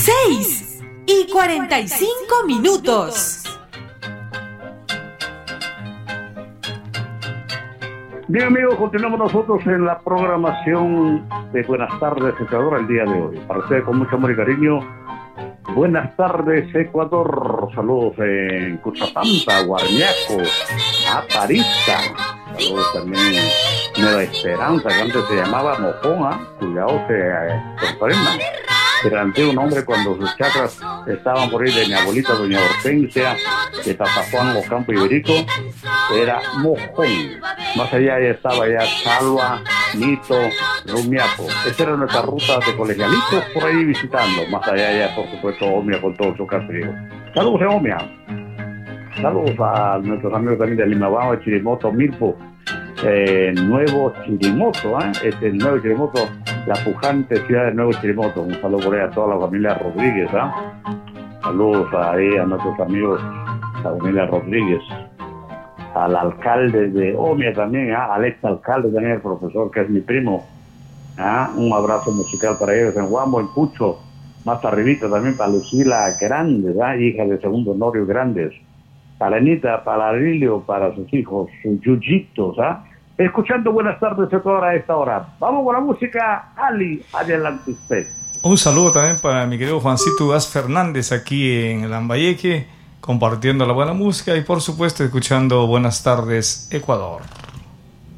6:45. Bien, amigos, continuamos nosotros en la programación de Buenas tardes, Ecuador, el día de hoy. Para ustedes, con mucho amor y cariño, buenas tardes, Ecuador. Saludos en Cuchapampa, Guarniaco, Aparista. Saludos también Nueva Esperanza, que antes se llamaba Mojón, cuidado, se sorprendan. Era antiguo nombre cuando sus chacras estaban por ahí de mi abuelita, doña Hortensia, de Tapajuan o Campo Iberico, era Mojón. Más allá ya estaba ya Salva, Nito, Rumiaco. Esa era nuestra ruta de colegialitos por ahí visitando. Más allá ya, por supuesto, Omia con todo su caserío. Saludos a Omia. Saludos a nuestros amigos también de Limabao, Chirimoto, Milpo. Nuevo Chirimoto, Nuevo Chirimoto, la pujante ciudad de Nuevo Chirimoto. Un saludo por ahí a toda la familia Rodríguez, Saludos ahí a nuestros amigos, la familia Rodríguez, al alcalde de Omia también, al ex alcalde también, el profesor que es mi primo, un abrazo musical para ellos en Huambo, en Cucho, más arribita también para Lucila Grandes, hija de Segundo Honorio Grandes, para Anita, para Arilio, para sus hijos, sus yuyitos, escuchando Buenas tardes a esta hora. Vamos con la música, Ali, adelante usted. Un saludo también para mi querido Juancito Gas Fernández aquí en Lambayeque, compartiendo la buena música y por supuesto escuchando Buenas tardes, Ecuador.